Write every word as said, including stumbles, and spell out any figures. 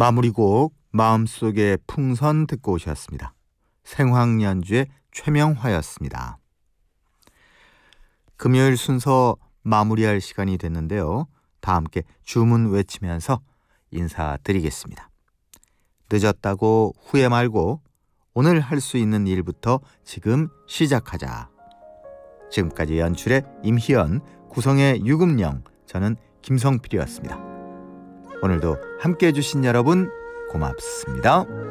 마무리곡 마음속의 풍선 듣고 오셨습니다. 생황연주의 최명화였습니다. 금요일 순서 마무리할 시간이 됐는데요. 다 함께 주문 외치면서 인사드리겠습니다. 늦었다고 후회 말고 오늘 할 수 있는 일부터 지금 시작하자. 지금까지 연출의 임희연, 구성의 유금영, 저는 김성필이었습니다. 오늘도 함께해 주신 여러분 고맙습니다.